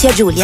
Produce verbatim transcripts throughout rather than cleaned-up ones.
Tia Giulia.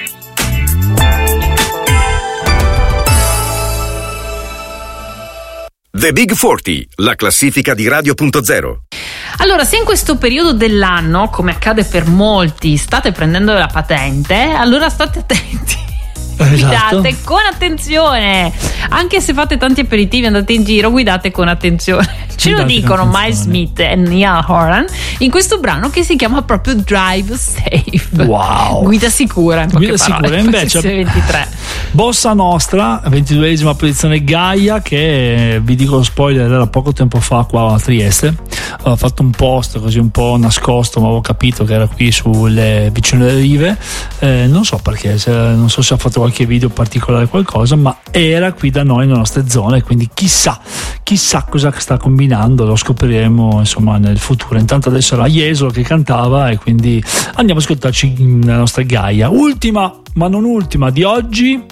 The Big quaranta, la classifica di Radio punto zero. Allora, se in questo periodo dell'anno, come accade per molti, state prendendo la patente, allora state attenti. Esatto. Guidate con attenzione, anche se fate tanti aperitivi, andate in giro, guidate con attenzione. Ce lo dicono Miles Smith e Niall Horan in questo brano che si chiama proprio Drive Safe. Wow, guida sicura, in guida sicura. Invece ventitré. Bossa Nostra, ventiduesima posizione, Gaia, che vi dico lo spoiler, era poco tempo fa qua a Trieste. Ho fatto un post così un po' nascosto, ma avevo capito che era qui sulle vicino alle rive, eh, non so perché, se, non so se ha fatto qualche video particolare, qualcosa, ma era qui da noi nelle nostre zone, quindi chissà chissà cosa sta combinando, lo scopriremo insomma nel futuro. Intanto adesso era Jesolo che cantava, e quindi andiamo a ascoltarci la nostra Gaia. Ultima ma non ultima di oggi.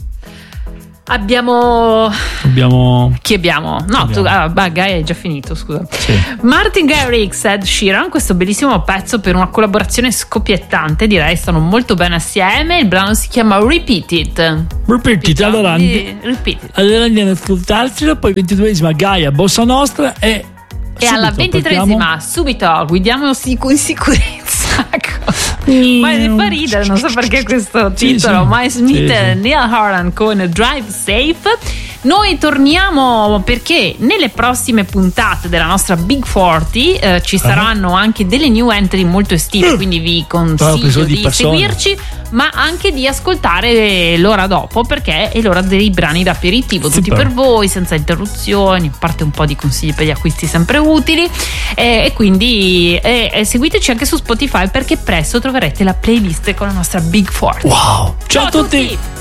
Abbiamo. Abbiamo. Chi abbiamo? No, abbiamo. tu. Ah, bah, Gaia è già finito, scusa. Sì. Martin Garrix e Ed Sheeran, questo bellissimo pezzo per una collaborazione scoppiettante, direi, stanno molto bene assieme. Il brano si chiama Repeat It. Repeat It, allora, Repeat It. allora andiamo ad ascoltarcelo. Poi ventiduesima Gaia, Bossa Nostra, e. E subito, alla ventitreesima, partiamo. subito guidiamo sic- in sicurezza. Ma mi fa ridere, non so perché questo titolo. Sì, sì. Miles Smith Sì, e sì. Niall Horan con Drive Safe. Noi torniamo perché nelle prossime puntate della nostra Big quaranta eh, ci saranno anche delle new entry molto estive, quindi vi consiglio di di persone. seguirci, ma anche di ascoltare l'ora dopo, perché è l'ora dei brani da aperitivo, tutti Super. per voi, senza interruzioni, a parte un po' di consigli per gli acquisti sempre utili, eh, e quindi eh, eh, seguiteci anche su Spotify, perché presto troverete la playlist con la nostra Big quaranta. Wow, ciao, Ciao a tutti. tutti.